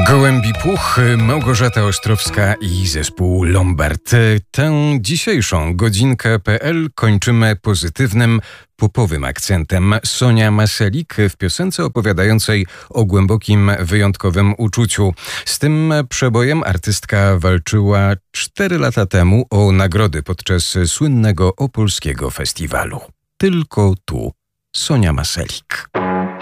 Gołębi Puch, Małgorzata Ostrowska i zespół Lombard. Tę dzisiejszą godzinkę.pl kończymy pozytywnym, popowym akcentem. Sonia Maselik w piosence opowiadającej o głębokim, wyjątkowym uczuciu. Z tym przebojem artystka walczyła 4 lata temu o nagrody podczas słynnego opolskiego festiwalu. Tylko tu Sonia Maselik.